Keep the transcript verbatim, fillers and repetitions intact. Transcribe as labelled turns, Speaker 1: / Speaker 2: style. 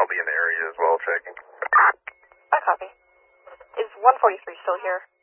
Speaker 1: I'll be in the area as well checking.
Speaker 2: I copy. Is one forty-three still here?